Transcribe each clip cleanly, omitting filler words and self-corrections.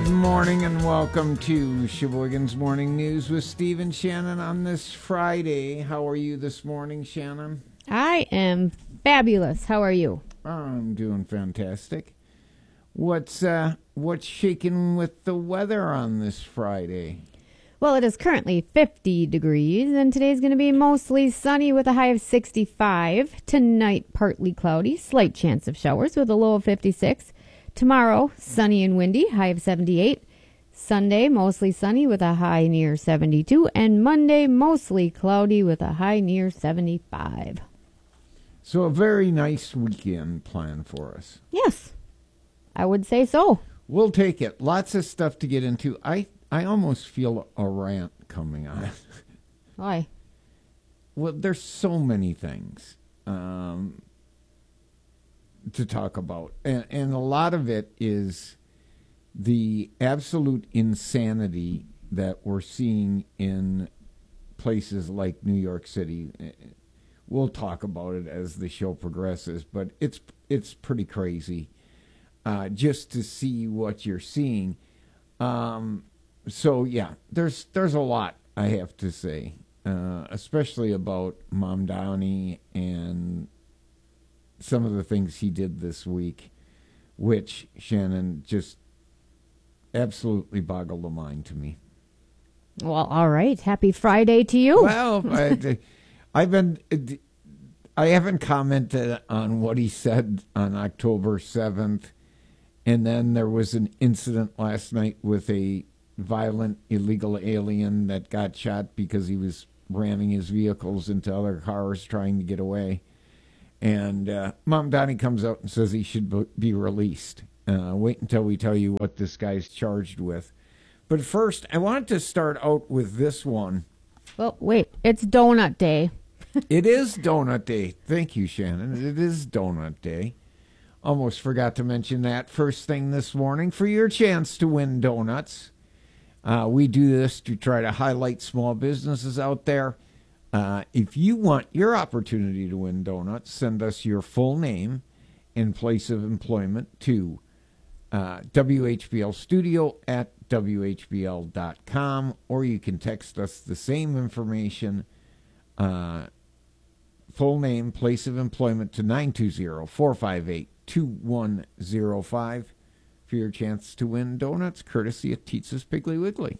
Good morning and welcome to Sheboygan's Morning News with Steve and Shannon on this Friday. How are you this morning, Shannon? I am fabulous. How are you? I'm doing fantastic. What's shaking with the weather on this Friday? Well, it is currently 50 degrees, and today's going to be mostly sunny with a high of 65. Tonight, partly cloudy, slight chance of showers with a low of 56. Tomorrow, sunny and windy, high of 78. Sunday, mostly sunny with a high near 72. And Monday, mostly cloudy with a high near 75. So a very nice weekend planned for us. Yes, I would say so. We'll take it. Lots of stuff to get into. I almost feel a rant coming on. Why? Well, there's so many things to talk about. And a lot of it is the absolute insanity that we're seeing in places like New York City. We'll talk about it as the show progresses, but it's pretty crazy just to see what you're seeing. So, yeah, there's a lot, I have to say, especially about Mamdani and some of the things he did this week, which, Shannon, just absolutely boggled the mind to me. Well, all right. Happy Friday to you. Well, I haven't commented on what he said on October 7th, and then there was an incident last night with a violent illegal alien that got shot because he was ramming his vehicles into other cars trying to get away. And Mamdani comes out and says he should be released. Wait until we tell you what this guy's charged with. But first, I wanted to start out with this one. Well, wait. It's Donut Day. It is Donut Day. Thank you, Shannon. It is Donut Day. Almost forgot to mention that first thing this morning. For your chance to win donuts, we do this to try to highlight small businesses out there. If you want your opportunity to win donuts, send us your full name and place of employment to WHBL Studio at WHBL.com, or you can text us the same information, full name, place of employment to 920-458-2105 for your chance to win donuts, courtesy of Teetsa's Piggly Wiggly.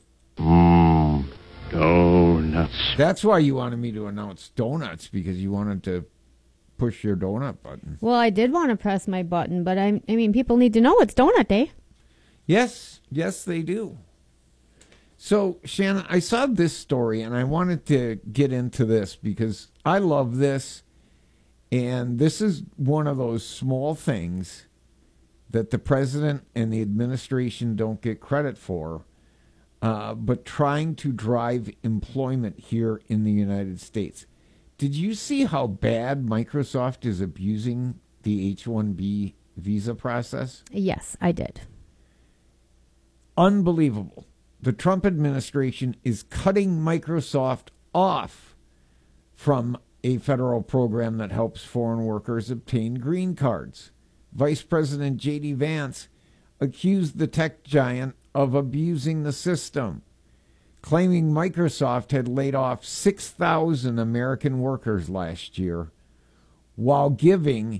Donuts. That's why you wanted me to announce donuts, because you wanted to push your donut button. Well, I did want to press my button, but I mean, people need to know it's Donut Day. Yes, they do. So, Shannon, I saw this story, and I wanted to get into this because I love this, and this is one of those small things that the president and the administration don't get credit for, but trying to drive employment here in the United States. Did you see how bad Microsoft is abusing the H-1B visa process? Yes, I did. Unbelievable. The Trump administration is cutting Microsoft off from a federal program that helps foreign workers obtain green cards. Vice President J.D. Vance accused the tech giant of abusing the system, claiming Microsoft had laid off 6,000 American workers last year while giving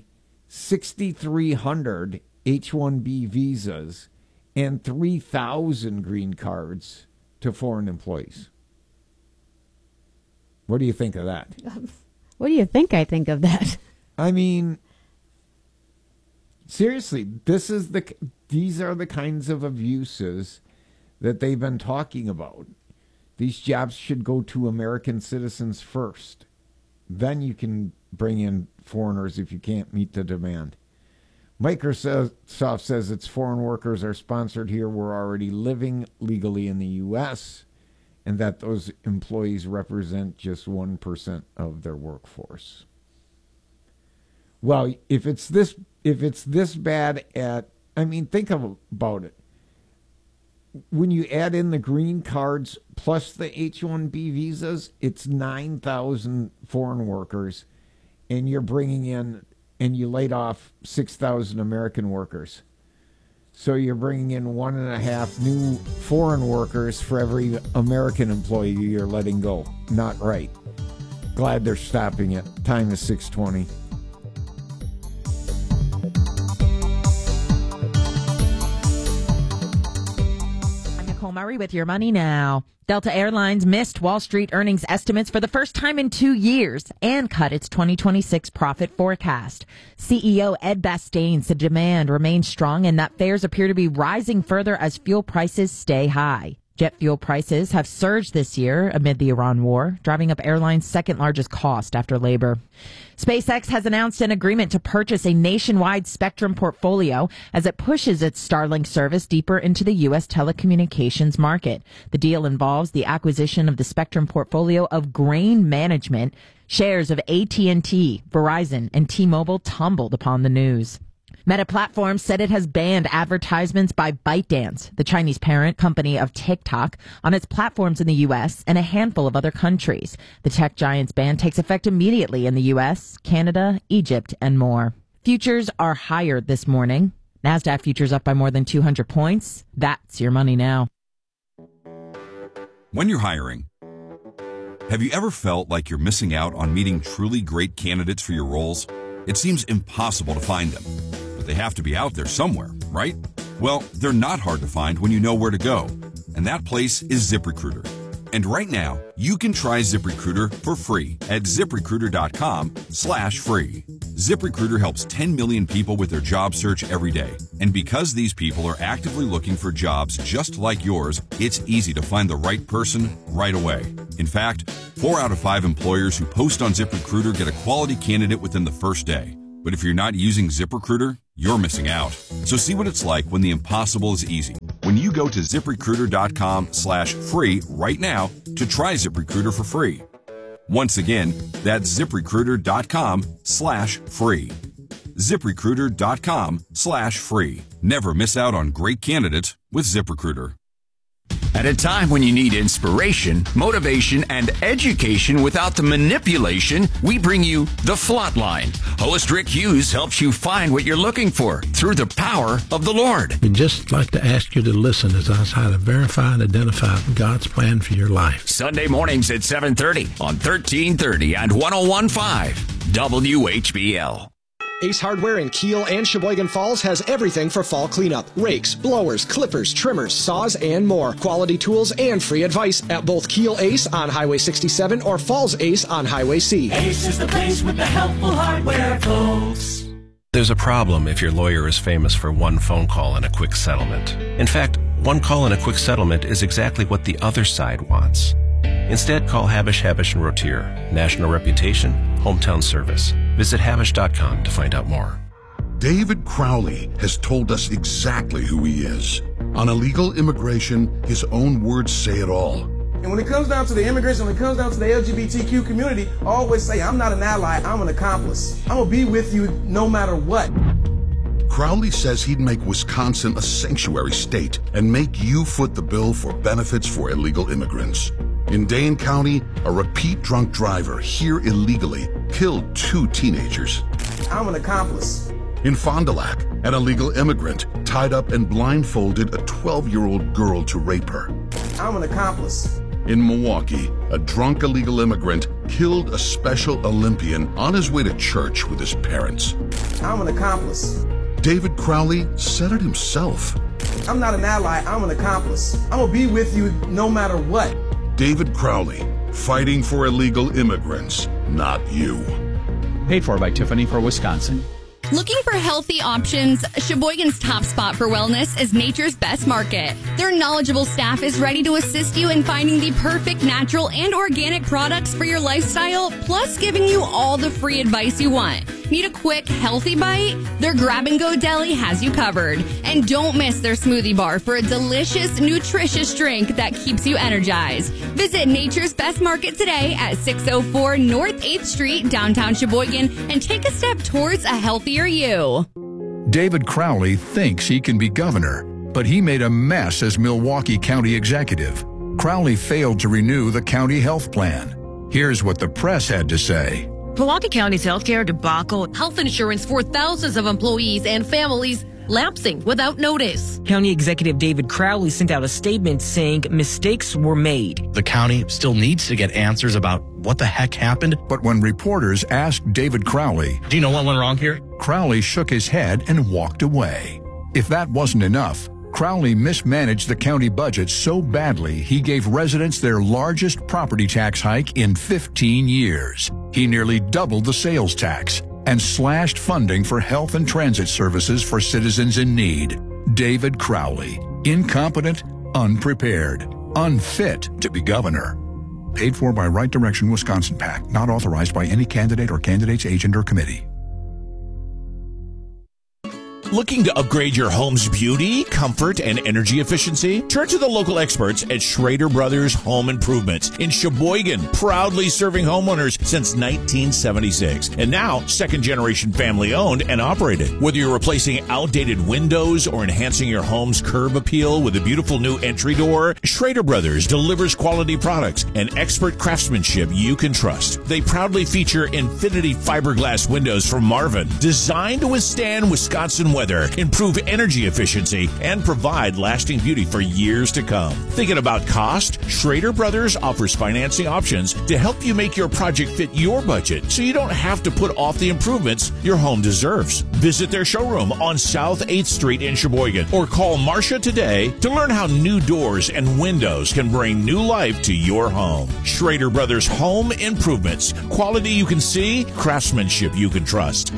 6,300 H-1B visas and 3,000 green cards to foreign employees. What do you think of that? What do you think I think of that? I mean, seriously, these are the kinds of abuses that they've been talking about. These jobs should go to American citizens first. Then you can bring in foreigners if you can't meet the demand. Microsoft says its foreign workers are sponsored here, were already living legally in the U.S., and that those employees represent just 1% of their workforce. Well, if it's this bad think about it. When you add in the green cards plus the H-1B visas, it's 9,000 foreign workers, and you're bringing in, and you laid off 6,000 American workers. So you're bringing in 1.5 new foreign workers for every American employee you're letting go. Not right. Glad they're stopping it. Time is 6:20. I'm Nicole Murray with Your Money Now. Delta Airlines missed Wall Street earnings estimates for the first time in 2 years and cut its 2026 profit forecast. CEO Ed Bastian said demand remains strong and that fares appear to be rising further as fuel prices stay high. Jet fuel prices have surged this year amid the Iran war, driving up airlines' second largest cost after labor. SpaceX has announced an agreement to purchase a nationwide spectrum portfolio as it pushes its Starlink service deeper into the U.S. telecommunications market. The deal involves the acquisition of the spectrum portfolio of Grain Management. Shares of AT&T, Verizon, and T-Mobile tumbled upon the news. Meta Platforms said it has banned advertisements by ByteDance, the Chinese parent company of TikTok, on its platforms in the U.S. and a handful of other countries. The tech giant's ban takes effect immediately in the U.S., Canada, Egypt, and more. Futures are higher this morning. NASDAQ futures up by more than 200 points. That's Your Money Now. When you're hiring, have you ever felt like you're missing out on meeting truly great candidates for your roles? It seems impossible to find them. They have to be out there somewhere, right? Well, they're not hard to find when you know where to go. And that place is ZipRecruiter. And right now, you can try ZipRecruiter for free at ZipRecruiter.com/free. ZipRecruiter helps 10 million people with their job search every day. And because these people are actively looking for jobs just like yours, it's easy to find the right person right away. In fact, 4 out of 5 employers who post on ZipRecruiter get a quality candidate within the first day. But if you're not using ZipRecruiter, you're missing out. So see what it's like when the impossible is easy. When you go to ZipRecruiter.com/free right now to try ZipRecruiter for free. Once again, that's ZipRecruiter.com/free. ZipRecruiter.com/free. Never miss out on great candidates with ZipRecruiter. At a time when you need inspiration, motivation, and education without the manipulation, we bring you The Flatline. Host Rick Hughes helps you find what you're looking for through the power of the Lord. We'd just like to ask you to listen as I try to verify and identify God's plan for your life. Sunday mornings at 7:30 on 1330 and 101.5 WHBL. Ace Hardware in Kiel and Sheboygan Falls has everything for fall cleanup. Rakes, blowers, clippers, trimmers, saws, and more. Quality tools and free advice at both Kiel Ace on Highway 67 or Falls Ace on Highway C. Ace is the place with the helpful hardware, folks. There's a problem if your lawyer is famous for one phone call and a quick settlement. In fact, one call and a quick settlement is exactly what the other side wants. Instead, call Habish, Habish & Rotier. National reputation, hometown service. Visit Habish.com to find out more. David Crowley has told us exactly who he is. On illegal immigration, his own words say it all. And when it comes down to the immigrants, when it comes down to the LGBTQ community, I always say, I'm not an ally, I'm an accomplice. I'm going to be with you no matter what. Crowley says he'd make Wisconsin a sanctuary state and make you foot the bill for benefits for illegal immigrants. In Dane County, a repeat drunk driver here illegally killed 2 teenagers. I'm an accomplice. In Fond du Lac, an illegal immigrant tied up and blindfolded a 12-year-old girl to rape her. I'm an accomplice. In Milwaukee, a drunk illegal immigrant killed a Special Olympian on his way to church with his parents. I'm an accomplice. David Crowley said it himself. I'm not an ally, I'm an accomplice. I'm going to be with you no matter what. David Crowley, fighting for illegal immigrants, not you. Paid for by Tiffany for Wisconsin. Looking for healthy options? Sheboygan's top spot for wellness is Nature's Best Market. Their knowledgeable staff is ready to assist you in finding the perfect natural and organic products for your lifestyle, plus giving you all the free advice you want. Need a quick, healthy bite? Their grab-and-go deli has you covered. And don't miss their smoothie bar for a delicious, nutritious drink that keeps you energized. Visit Nature's Best Market today at 604 North 8th Street, downtown Sheboygan, and take a step towards a healthier you. David Crowley thinks he can be governor, but he made a mess as Milwaukee County executive. Crowley failed to renew the county health plan. Here's what the press had to say. Milwaukee County's healthcare debacle, health insurance for thousands of employees and families lapsing without notice. County Executive David Crowley sent out a statement saying mistakes were made. The county still needs to get answers about what the heck happened. But when reporters asked David Crowley, "Do you know what went wrong here?" Crowley shook his head and walked away. If that wasn't enough, Crowley mismanaged the county budget so badly he gave residents their largest property tax hike in 15 years. He nearly doubled the sales tax and slashed funding for health and transit services for citizens in need. David Crowley, incompetent, unprepared, unfit to be governor. Paid for by Right Direction Wisconsin PAC, not authorized by any candidate or candidate's agent or committee. Looking to upgrade your home's beauty, comfort, and energy efficiency? Turn to the local experts at Schrader Brothers Home Improvements in Sheboygan, proudly serving homeowners since 1976. And now, second-generation family-owned and operated. Whether you're replacing outdated windows or enhancing your home's curb appeal with a beautiful new entry door, Schrader Brothers delivers quality products and expert craftsmanship you can trust. They proudly feature Infinity fiberglass windows from Marvin, designed to withstand Wisconsin weather, improve energy efficiency, and provide lasting beauty for years to come. Thinking about cost? Schrader Brothers offers financing options to help you make your project fit your budget so you don't have to put off the improvements your home deserves. Visit their showroom on South 8th Street in Sheboygan or call Marcia today to learn how new doors and windows can bring new life to your home. Schrader Brothers Home Improvements. Quality you can see, craftsmanship you can trust.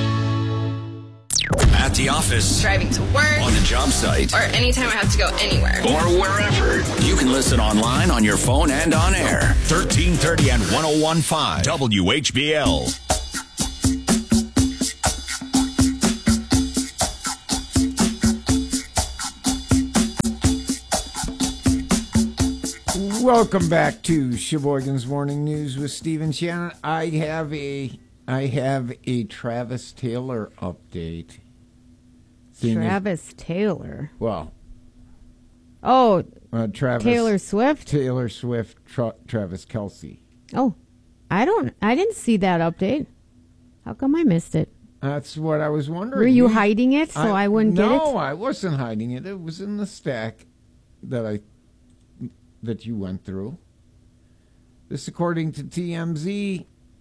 At the office, driving to work, on the job site, or anytime I have to go anywhere, or wherever. You can listen online, on your phone, and on air. 1330 and 101.5 WHBL. Welcome back to Sheboygan's Morning News with Steve and Shannon. I have a Travis Taylor update. Travis Taylor. Well. Oh, Travis Taylor Swift? Taylor Swift, Travis Kelce. Oh, I didn't see that update. How come I missed it? That's what I was wondering. Were you hiding it so I wouldn't get it? No, I wasn't hiding it. It was in the stack that you went through. This according to TMZ.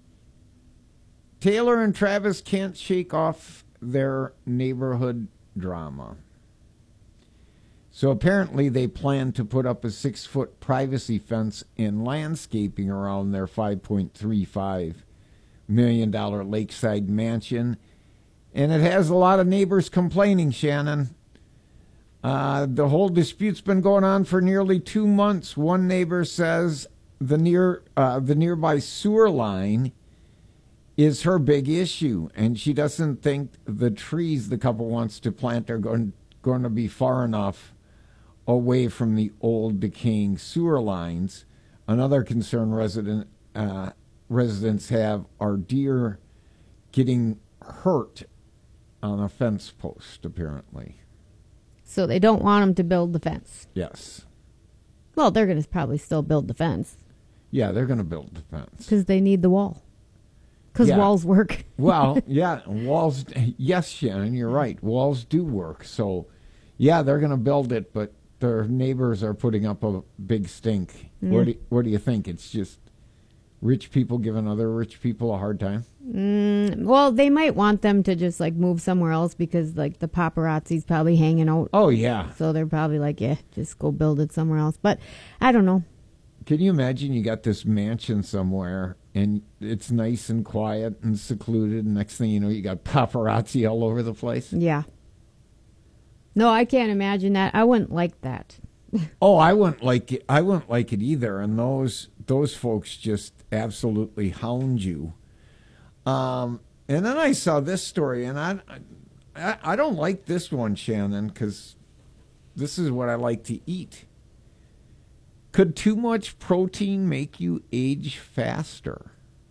Taylor and Travis can't shake off their neighborhood drama. So apparently they plan to put up a 6-foot privacy fence and landscaping around their $5.35 million lakeside mansion. And it has a lot of neighbors complaining, Shannon. The whole dispute's been going on for nearly 2 months. One neighbor says the nearby sewer line is her big issue, and she doesn't think the trees the couple wants to plant are going to be far enough away from the old decaying sewer lines. Another concern residents have are deer getting hurt on a fence post, apparently. So they don't want them to build the fence. Yes. Well, they're going to probably still build the fence. Yeah, they're going to build the fence. Because they need the wall. Because walls work. Well, yeah, walls. Yes, Shannon, you're right. Walls do work. So, yeah, they're going to build it, but their neighbors are putting up a big stink. Mm. What do you think? It's just rich people giving other rich people a hard time? Well, they might want them to just move somewhere else because the paparazzi's probably hanging out. Oh, yeah. So they're probably just go build it somewhere else. But I don't know. Can you imagine you got this mansion somewhere and it's nice and quiet and secluded, and next thing you know, you got paparazzi all over the place? Yeah. No, I can't imagine that. I wouldn't like that. Oh, I wouldn't like it. I wouldn't like it either. And those folks just absolutely hound you. And then I saw this story, and I don't like this one, Shannon, because this is what I like to eat. Could too much protein make you age faster?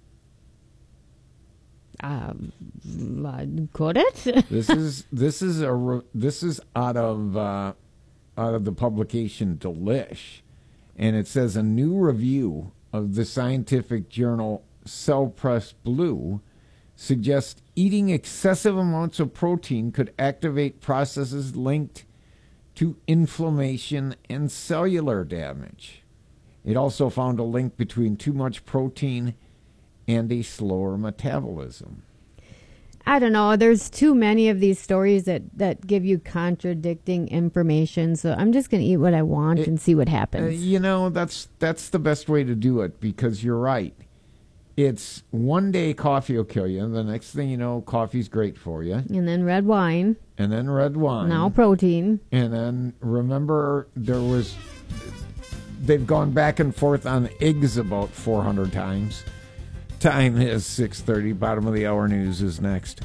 Could it? This is out of the publication Delish, and it says a new review of the scientific journal Cell Press Blue suggests eating excessive amounts of protein could activate processes linked to inflammation and cellular damage. It also found a link between too much protein and a slower metabolism. I don't know. There's too many of these stories that give you contradicting information. So I'm just going to eat what I want and see what happens. That's the best way to do it, because you're right. It's one day coffee will kill you, and the next thing you know, coffee's great for you. And then red wine. And then red wine. Now protein. And then remember, they've gone back and forth on eggs about 400 times. Time is 6:30. Bottom of the hour news is next.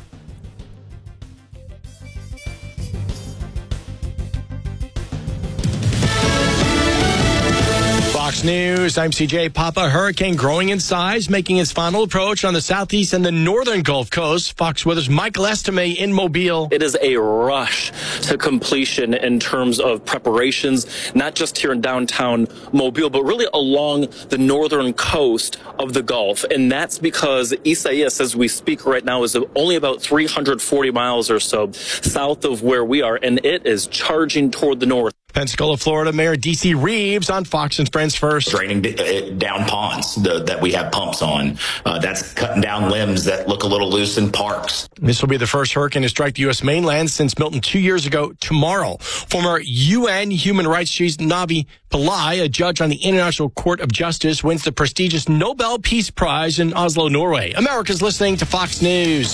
Fox News, I'm CJ Papa. Hurricane growing in size, making its final approach on the southeast and the northern Gulf Coast. Fox Weather's Michael Estime in Mobile. It is a rush to completion in terms of preparations, not just here in downtown Mobile, but really along the northern coast of the Gulf. And that's because Isaias, as we speak right now, is only about 340 miles or so south of where we are, and it is charging toward the north. Pensacola, Florida, Mayor D.C. Reeves on Fox and Friends First. Draining down ponds that we have pumps on. That's cutting down limbs that look a little loose in parks. This will be the first hurricane to strike the U.S. mainland since Milton 2 years ago tomorrow. Former UN Human Rights Chief Navi Pillai, a judge on the International Court of Justice, wins the prestigious Nobel Peace Prize in Oslo, Norway. America's listening to Fox News.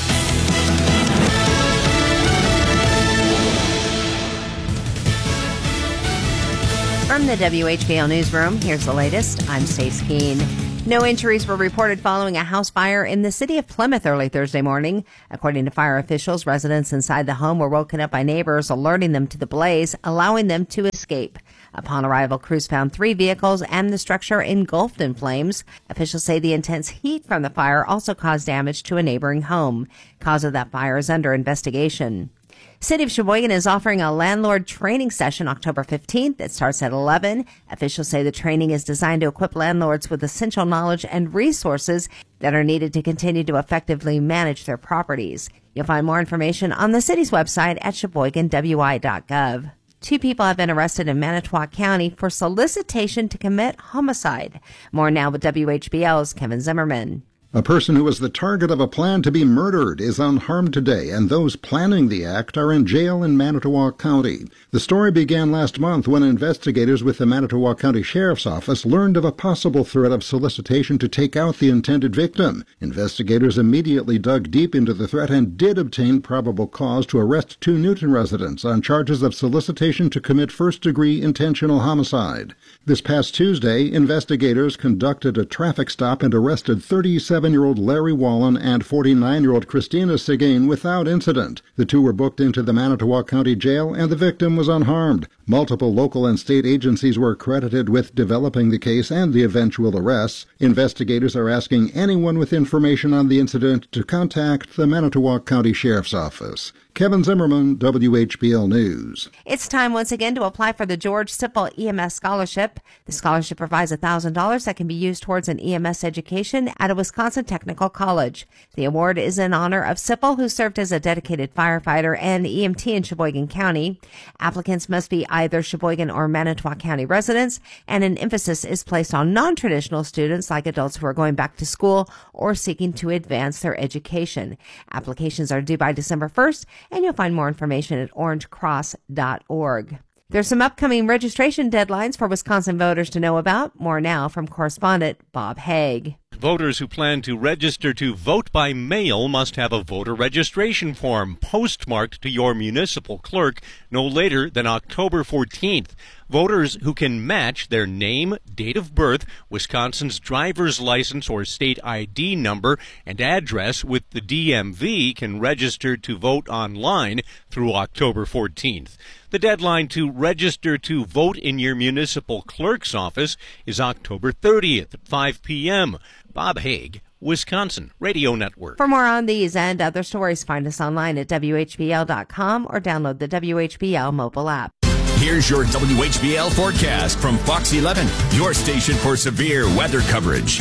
From the WHBL Newsroom, here's the latest. I'm Stace Keene. No injuries were reported following a house fire in the city of Plymouth early Thursday morning. According to fire officials, residents inside the home were woken up by neighbors, alerting them to the blaze, allowing them to escape. Upon arrival, crews found 3 vehicles and the structure engulfed in flames. Officials say the intense heat from the fire also caused damage to a neighboring home. Cause of that fire is under investigation. City of Sheboygan is offering a landlord training session October 15th. It starts at 11. Officials say the training is designed to equip landlords with essential knowledge and resources that are needed to continue to effectively manage their properties. You'll find more information on the city's website at sheboyganwi.gov. 2 people have been arrested in Manitowoc County for solicitation to commit homicide. More now with WHBL's Kevin Zimmerman. A person who was the target of a plan to be murdered is unharmed today, and those planning the act are in jail in Manitowoc County. The story began last month when investigators with the Manitowoc County Sheriff's Office learned of a possible threat of solicitation to take out the intended victim. Investigators immediately dug deep into the threat and did obtain probable cause to arrest 2 Newton residents on charges of solicitation to commit first-degree intentional homicide. This past Tuesday, investigators conducted a traffic stop and arrested 37-year-old Larry Wallen and 49-year-old Christina Seguin without incident. The 2 were booked into the Manitowoc County Jail, and the victim was unharmed. Multiple local and state agencies were credited with developing the case and the eventual arrests. Investigators are asking anyone with information on the incident to contact the Manitowoc County Sheriff's Office. Kevin Zimmerman, WHBL News. It's time once again to apply for the George Sipple EMS Scholarship. The scholarship provides $1,000 that can be used towards an EMS education at a Wisconsin Technical College. The award is in honor of Sipple, who served as a dedicated firefighter and EMT in Sheboygan County. Applicants must be either Sheboygan or Manitowoc County residents, and an emphasis is placed on non-traditional students like adults who are going back to school or seeking to advance their education. Applications are due by December 1st, and you'll find more information at orangecross.org. There's some upcoming registration deadlines for Wisconsin voters to know about. More now from correspondent Bob Haig. Voters who plan to register to vote by mail must have a voter registration form postmarked to your municipal clerk no later than October 14th. Voters who can match their name, date of birth, Wisconsin's driver's license or state ID number, and address with the DMV can register to vote online through October 14th. The deadline to register to vote in your municipal clerk's office is October 30th at 5 p.m. Bob Haig, Wisconsin Radio Network. For more on these and other stories, find us online at WHBL.com or download the WHBL mobile app. Here's your WHBL forecast from Fox 11, your station for severe weather coverage.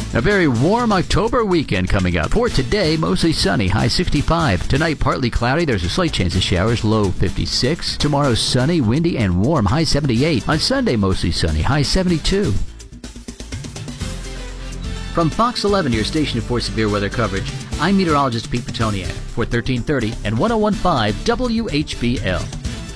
A very warm October weekend coming up. For today, mostly sunny, high 65. Tonight, partly cloudy. There's a slight chance of showers, low 56. Tomorrow, sunny, windy, and warm, high 78. On Sunday, mostly sunny, high 72. From Fox 11, your station for severe weather coverage, I'm meteorologist Pete Petoniak for 1330 and 1015 WHBL.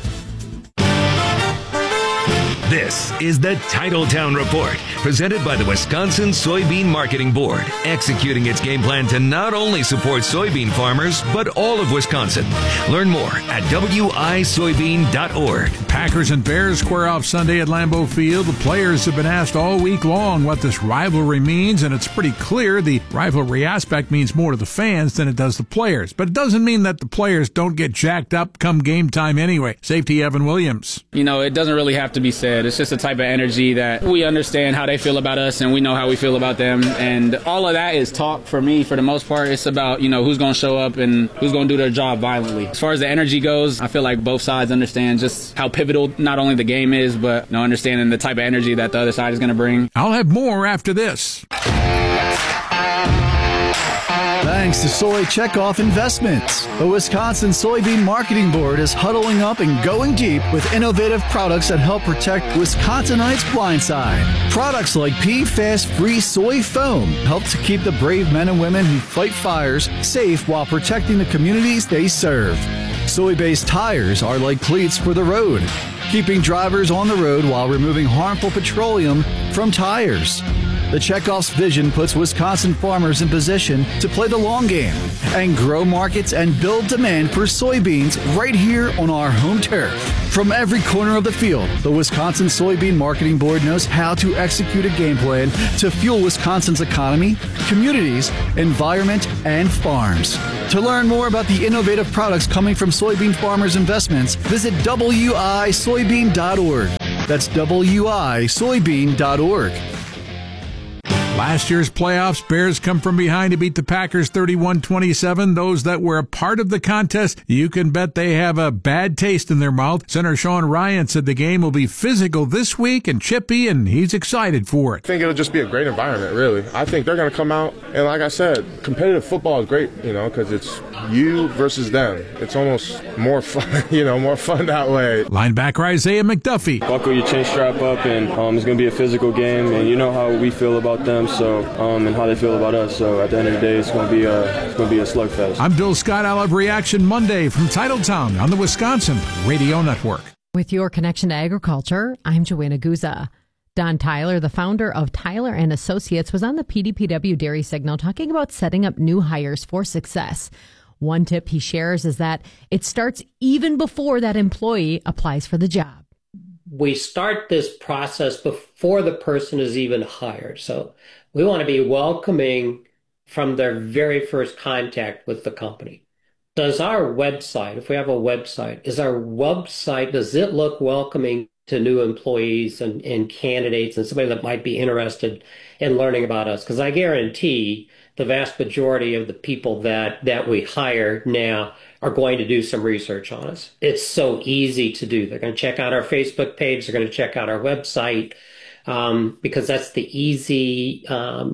This is the Titletown Report, presented by the Wisconsin Soybean Marketing Board, executing its game plan to not only support soybean farmers, but all of Wisconsin. Learn more at wisoybean.org. Packers and Bears square off Sunday at Lambeau Field. The players have been asked all week long what this rivalry means, and it's pretty clear the rivalry aspect means more to the fans than it does the players. But it doesn't mean that the players don't get jacked up come game time anyway. Safety Evan Williams. You know, it doesn't really have to be said. It's just a type of energy that we understand how they feel about us and we know how we feel about them. And all of that is talk for me for the most part. It's about, you know, who's going to show up and who's going to do their job violently. As far as the energy goes, I feel like both sides understand just how pivotal not only the game is, but, you know, understanding the type of energy that the other side is going to bring. I'll have more after this. Thanks to Soy Checkoff Investments. The Wisconsin Soybean Marketing Board is huddling up and going deep with innovative products that help protect Wisconsinites' blind side. Products like PFAS-free soy foam help to keep the brave men and women who fight fires safe while protecting the communities they serve. Soy-based tires are like cleats for the road, keeping drivers on the road while removing harmful petroleum from tires. The Checkoff's vision puts Wisconsin farmers in position to play the long game and grow markets and build demand for soybeans right here on our home turf. From every corner of the field, the Wisconsin Soybean Marketing Board knows how to execute a game plan to fuel Wisconsin's economy, communities, environment, and farms. To learn more about the innovative products coming from soybean farmers' investments, visit wisoybean.org. That's wisoybean.org. Last year's playoffs, Bears come from behind to beat the Packers 31-27. Those that were a part of the contest, you can bet they have a bad taste in their mouth. Center Sean Ryan said the game will be physical this week and chippy, and he's excited for it. I think it'll just be a great environment, really. I think they're going to come out, and like I said, competitive football is great, you know, because it's you versus them. It's almost more fun, you know, more fun that way. Linebacker Isaiah McDuffie. Buckle your chin strap up, and it's going to be a physical game, and you know how we feel about them. So, and how they feel about us. So, at the end of the day, it's going to be a slugfest. I'm Bill Scott. I'll have Reaction Monday from Titletown on the Wisconsin Radio Network. With your connection to agriculture, I'm Joanna Guza. Don Tyler, the founder of Tyler and Associates, was on the PDPW Dairy Signal talking about setting up new hires for success. One tip he shares is that it starts even before that employee applies for the job. We start this process before the person is even hired. So we want to be welcoming from their very first contact with the company. Does our website, if we have a website, does it look welcoming to new employees and candidates and somebody that might be interested in learning about us? Because I guarantee the vast majority of the people that we hire now are going to do some research on us. It's so easy to do. They're going to check out our Facebook page. They're going to check out our website because that's the easy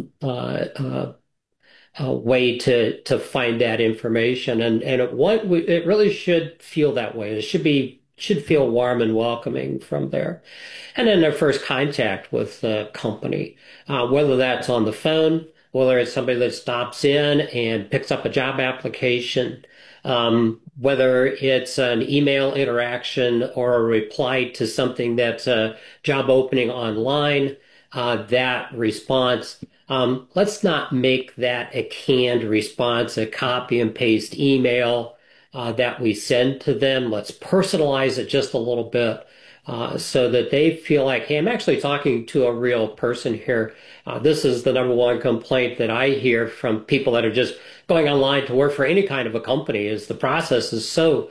way to find that information. And it really should feel that way. It should feel warm and welcoming from there. And then their first contact with the company, whether that's on the phone, whether it's somebody that stops in and picks up a job application, whether it's an email interaction or a reply to something that's a job opening online, that response, let's not make that a canned response, a copy and paste email that we send to them. Let's personalize it just a little bit so that they feel like, hey, I'm actually talking to a real person here. This is the number one complaint that I hear from people that are just going online to work for any kind of a company is the process is so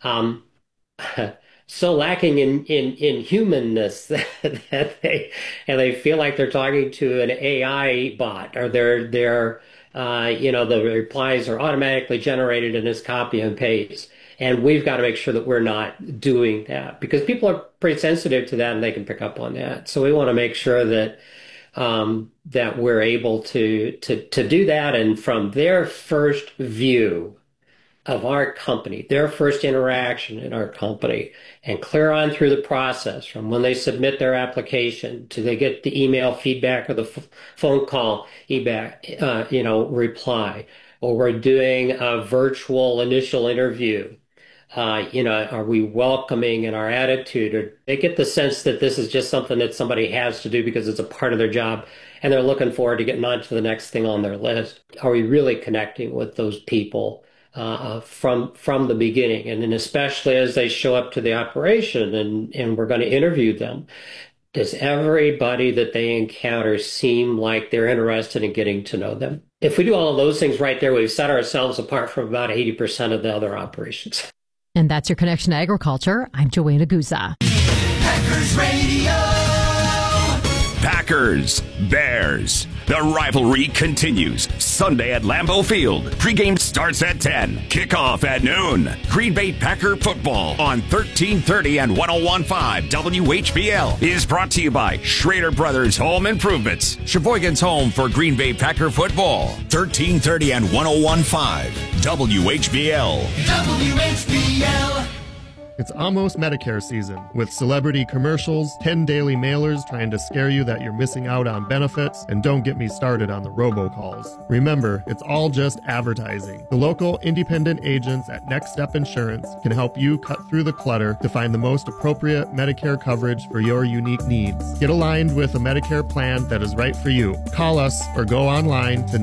so lacking in humanness that they feel like they're talking to an AI bot, or the replies are automatically generated in this copy and paste. And we've got to make sure that we're not doing that because people are pretty sensitive to that and they can pick up on that. So we want to make sure that that we're able to do that. And from their first view of our company, their first interaction in our company, and clear on through the process from when they submit their application to they get the email feedback or the phone call reply, or we're doing a virtual initial interview. Are we welcoming in our attitude, or they get the sense that this is just something that somebody has to do because it's a part of their job and they're looking forward to getting on to the next thing on their list? Are we really connecting with those people from the beginning? And then especially as they show up to the operation and we're going to interview them, does everybody that they encounter seem like they're interested in getting to know them? If we do all of those things right there, we've set ourselves apart from about 80% of the other operations. And that's your Connection to Agriculture. I'm Joanna Guza. Packers Radio. Packers, Bears. The rivalry continues. Sunday at Lambeau Field. Pregame starts at 10. Kickoff at noon. Green Bay Packer football on 1330 and 101.5 WHBL is brought to you by Schrader Brothers Home Improvements. Sheboygan's home for Green Bay Packer football. 1330 and 101.5 WHBL. WHBL. It's almost Medicare season, with celebrity commercials, 10 daily mailers trying to scare you that you're missing out on benefits, and don't get me started on the robocalls. Remember, it's all just advertising. The local independent agents at Next Step Insurance can help you cut through the clutter to find the most appropriate Medicare coverage for your unique needs. Get aligned with a Medicare plan that is right for you. Call us or go online to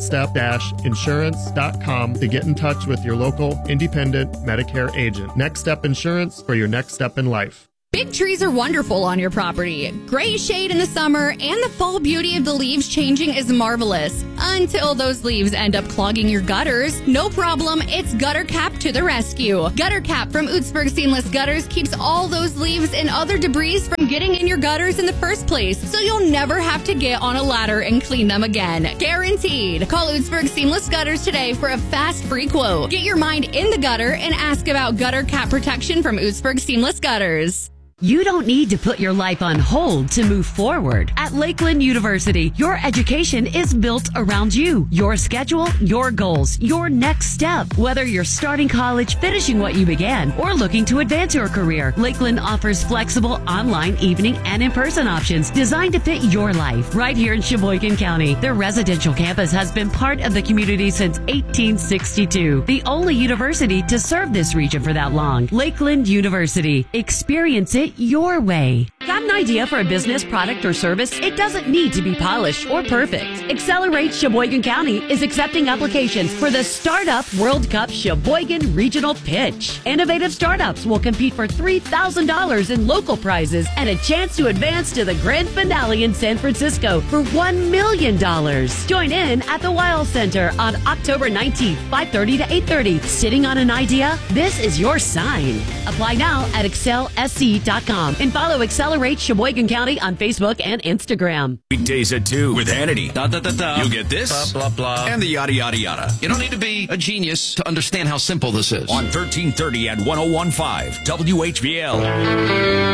nextstep-insurance.com to get in touch with your local independent Medicare agent. Next Step Insurance for your next step in life. Big trees are wonderful on your property. Great shade in the summer, and the fall beauty of the leaves changing is marvelous. Until those leaves end up clogging your gutters. No problem, it's Gutter Cap to the rescue. Gutter Cap from Utzberg Seamless Gutters keeps all those leaves and other debris from getting in your gutters in the first place, so you'll never have to get on a ladder and clean them again. Guaranteed. Call Utzberg Seamless Gutters today for a fast free quote. Get your mind in the gutter and ask about Gutter Cap protection from Utzberg Seamless Gutters. You don't need to put your life on hold to move forward. At Lakeland University, your education is built around you, your schedule, your goals, your next step. Whether you're starting college, finishing what you began, or looking to advance your career, Lakeland offers flexible online, evening, and in-person options designed to fit your life. Right here in Sheboygan County, their residential campus has been part of the community since 1862. The only university to serve this region for that long. Lakeland University. Experience it your way. Got an idea for a business, product, or service? It doesn't need to be polished or perfect. Accelerate Sheboygan County is accepting applications for the Startup World Cup Sheboygan Regional Pitch. Innovative startups will compete for $3,000 in local prizes and a chance to advance to the grand finale in San Francisco for $1 million. Join in at the Weil Center on October 19th, 5:30 to 8:30. Sitting on an idea? This is your sign. Apply now at excelsc.com and follow Accelerate Sheboygan County on Facebook and Instagram. Weekdays at 2 with Hannity. You get this, blah, blah, blah. and the yada, yada, yada. You don't need to be a genius to understand how simple this is. On 1330 and 101.5 WHBL.